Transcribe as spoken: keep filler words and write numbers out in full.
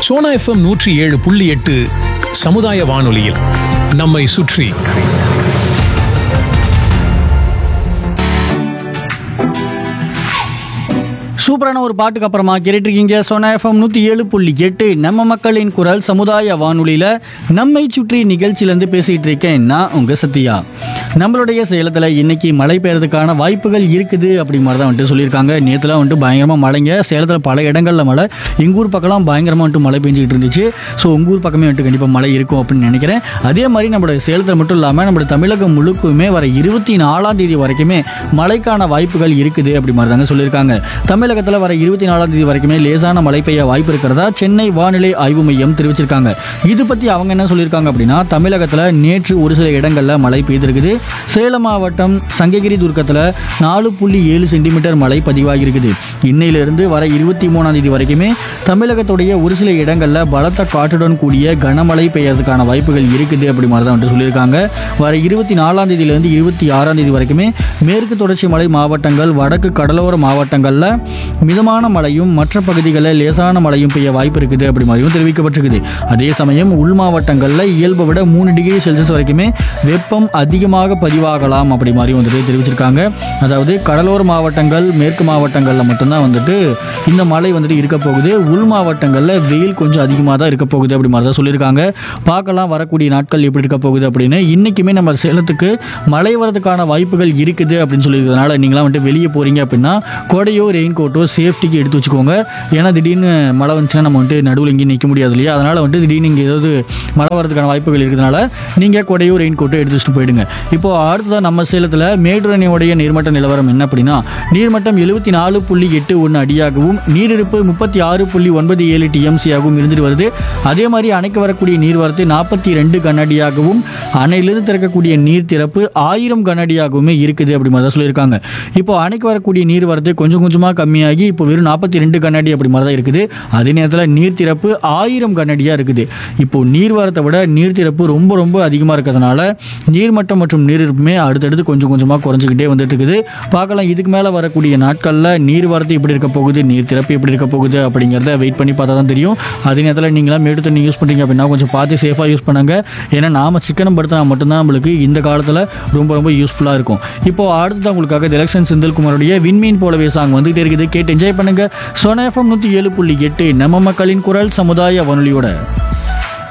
Sona FM நூற்றி ஏழு புள்ளி எட்டு சமுதாய வானொலியில் நம்மை சுற்றி. சூப்பரான ஒரு பாட்டுக்கு அப்புறமா கேட்டுருக்கீங்க சோனா எஃப்எம் நூற்றி ஏழு புள்ளி எட்டு நம்ம மக்களின் குரல் சமுதாய வானொலியில் நம்மை சுற்றி நிகழ்ச்சியிலேருந்து பேசிகிட்டு இருக்கேன் நான் உங்கள் சத்யா. நம்மளுடைய சேலத்தில் இன்னைக்கு மழை பெய்யறதுக்கான வாய்ப்புகள் இருக்குது அப்படி மாதிரி தான் வந்துட்டு சொல்லியிருக்காங்க. நேற்றுலாம் வந்துட்டு பயங்கரமாக மழைங்க. சேலத்தில் பல இடங்களில் மழை, எங்கள் ஊர் பக்கம்லாம் பயங்கரமாக வந்துட்டு மழை பெஞ்சிக்கிட்டு இருந்துச்சு. ஸோ உங்கள் ஊர் பக்கமே வந்துட்டு கண்டிப்பாக மழை இருக்கும் அப்படின்னு நினைக்கிறேன். அதே மாதிரி நம்மளுடைய சேலத்தில் மட்டும் இல்லாமல் நம்மளுடைய தமிழகம் முழுக்குமே வர இருபத்தி நாலாம் தேதி வரைக்குமே மழைக்கான வாய்ப்புகள் இருக்குது அப்படி மாதிரி தாங்க சொல்லியிருக்காங்க. தமிழக வர இருபத்தி நாலாம் தேதி வரைக்குமே லேசான மழை பெய்ய வாய்ப்பு இருக்கிறதா சென்னை வானிலை ஆய்வு மையம் தெரிவிச்சிருக்காங்க. இது பத்தி அவங்க என்ன சொல்லியிருக்காங்க அப்படின்னா, தமிழகத்தில் நேற்று ஒரு சில இடங்கள்ல மழை பெய்திருக்குது. சேலம் மாவட்டம் சங்ககிரி துர்க்கத்தில் நாலு புள்ளி ஏழு சென்டிமீட்டர் மழை பதிவாகியிருக்குது. இன்னையிலிருந்து வர இருபத்தி மூணாம் தேதி வரைக்குமே தமிழகத்துடைய ஒரு சில இடங்கள்ல பலத்த காற்றுடன் கூடிய கனமழை பெய்யறதுக்கான வாய்ப்புகள் இருக்குது அப்படி மாதிரி தான் வந்துட்டு சொல்லியிருக்காங்க. வர இருபத்தி நாலாம் தேதியிலிருந்து இருபத்தி ஆறாம் தேதி வரைக்குமே மேற்கு தொடர்ச்சி மலை மாவட்டங்கள், வடக்கு கடலோர மாவட்டங்கள்ல மிதமான மழையும் மற்ற பகுதிகளில் லேசான மழையும் பெய்ய வாய்ப்பு இருக்குது அப்படி மாதிரியும் தெரிவிக்கப்பட்டிருக்குது. அதே சமயம் உள் மாவட்டங்களில் இயல்பை விட மூணு டிகிரி செல்சியஸ் வரைக்குமே வெப்பம் அதிகமாக பதிவாகலாம் அப்படி மாதிரி வந்துட்டு தெரிவிச்சிருக்காங்க. அதாவது கடலோர மாவட்டங்கள், மேற்கு மாவட்டங்களில் மட்டும்தான் வந்துட்டு இந்த மழை வந்துட்டு இருக்க போகுது. உள் மாவட்டங்களில் வெயில் கொஞ்சம் அதிகமாக தான் இருக்க போகுது அப்படி மாதிரி தான் சொல்லியிருக்காங்க. பார்க்கலாம் வரக்கூடிய நாட்கள் எப்படி இருக்க போகுது அப்படின்னு. இன்னைக்குமே நம்ம சேலத்துக்கு மழை வரதுக்கான வாய்ப்புகள் இருக்குது அப்படின்னு சொல்லியிருக்கிறதுனால நீங்களாம் வந்துட்டு வெளியே போறீங்க அப்படின்னா கொடையோ ரெயின் கோட்டோ சேஃப்டிக்கு எடுத்து வச்சுக்கோங்க. ஏன்னா திடீர்னு மழை வந்துச்சுன்னா நம்ம வந்துட்டு நடுவில் எங்கேயும் நிற்க முடியாது இல்லையா. அதனால் வந்துட்டு திடீர்னு இங்கே ஏதாவது மழை வரதுக்கான வாய்ப்புகள் இருக்கிறதுனால நீங்கள் கொடையோ ரெயின் கோட்டோ எடுத்து வச்சுட்டு போயிடுங்க. இப்போ அடுத்ததான் நம்ம சேலத்தில் மேட்டூர் அணையோடைய நீர்மட்ட நிலவரம் என்ன அப்படின்னா, நீர்மட்டம் எழுபத்தி நாலு புள்ளி எட்டு ஒன்று அடியாகவும் நீரிருப்பு முப்பத்தி ஆறு புள்ளி ஒன்பது ஏழு டிஎம்சியாகவும் இருந்துட்டு வருது. அதே மாதிரி அணைக்கு வரக்கூடிய நீர்வரத்து நாற்பத்தி ரெண்டு கனஅடியாகவும் அணையிலிருந்து திறக்கக்கூடிய நீர் திறப்பு ஆயிரம் கனஅடியாகவுமே இருக்குது அப்படி மாதிரி தான் சொல்லியிருக்காங்க. இப்போ அணைக்கு வரக்கூடிய நீர்வரத்து கொஞ்சம் கொஞ்சமாக கம்மியாகி இப்போ வெறும் நாற்பத்தி ரெண்டு கண்ணாடி அப்படி மாதிரி தான் இருக்குது. அதே நேரத்தில் நீர் திறப்பு ஆயிரம் கண்ணாடியாக இருக்குது. இப்போ நீர்வரத்தை விட நீர் திறப்பு ரொம்ப ரொம்ப அதிகமாக இருக்கிறதுனால நீர்மட்டம் மற்றும் நீரிருப்புமே அடுத்தடுத்து கொஞ்சம் கொஞ்சமாக குறைஞ்சிக்கிட்டே வந்துட்டு இருக்குது. பார்க்கலாம் இதுக்கு மேலே வரக்கூடிய நாட்களில் நீர்வரத்து எப்படி இருக்க போகுது, நீர் திறப்பு எப்படி இருக்க போகுது அப்படிங்கிறத வெயிட் பண்ணி பார்த்தா தான் தெரியும். அதே நேரத்தில் நீங்களாம் மேடு தண்ணி யூஸ் பண்ணுறீங்க அப்படின்னா கொஞ்சம் பார்த்து சேஃபாக யூஸ் பண்ணுங்க. ஏன்னா நாம சிக்கனம் படுத்தினா மட்டும்தான் நம்மளுக்கு இந்த காலத்தில் ரொம்ப ரொம்ப யூஸ்ஃபுல்லாக இருக்கும். இப்போ அடுத்தது உங்களுக்காக எலெக்ஷன் செந்தில்குமாரோடைய விண்மீன் போலவே சாங் வந்துகிட்டே இருக்குது. கேட்டு என்ஜாய் பண்ணுங்க. சோனா எஃப்எம் நூற்றி ஏழு புள்ளி எட்டு நம்ம மக்களின் குரல் சமுதாய வானொலியோட.